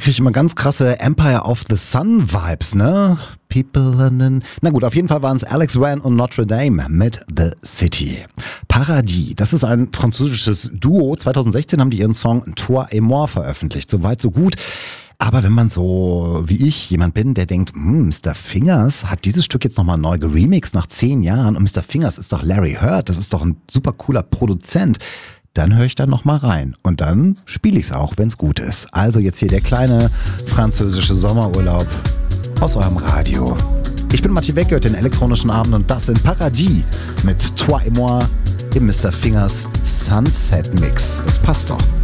kriege ich immer ganz krasse Empire of the Sun Vibes, ne? People in... Na gut, auf jeden Fall waren es Alex Wan und Notre Dame mit The City. Paradis, das ist ein französisches Duo. 2016 haben die ihren Song Toi et moi veröffentlicht. Soweit, so gut. Aber wenn man so wie ich jemand bin, der denkt, Mr. Fingers hat dieses Stück jetzt nochmal neu geremixed nach 10 Jahren und Mr. Fingers ist doch Larry Heard, das ist doch ein super cooler Produzent, dann höre ich da nochmal rein und dann spiele ich es auch, wenn es gut ist. Also jetzt hier der kleine französische Sommerurlaub aus eurem Radio. Ich bin Matti Weckert, den elektronischen Abend und das in Paradis mit Toi et moi im Mr. Fingers Sunset Mix. Das passt doch.